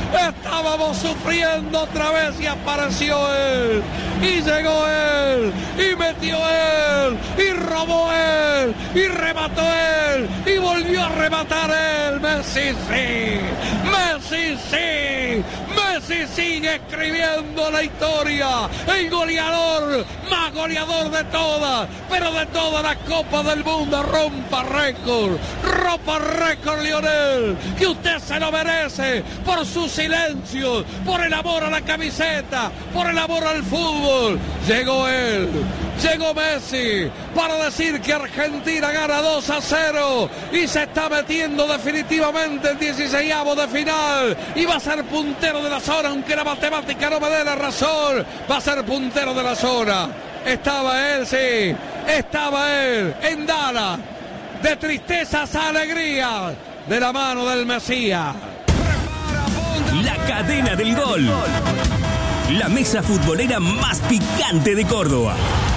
Estábamos sufriendo otra vez y apareció él. Y llegó él. Y metió él. Y robó él. Y remató él. Y volvió a rematar él. Messi sí. Messi sí. Messi sigue escribiendo la historia. El goleador, más goleador de todas, pero de todas las copas del mundo. Rompa récord Lionel, que usted se lo merece por su silencio, por el amor a la camiseta, por el amor al fútbol. Llegó él, llegó Messi para decir que Argentina gana 2-0 y se está metiendo definitivamente el 16avo de final y va a ser puntero de la zona, aunque la matemática no me dé la razón, va a ser puntero de la zona. Estaba él, sí, estaba él en Dallas, de tristezas a alegría, de la mano del Mesías. La cadena del gol. La mesa futbolera más picante de Córdoba.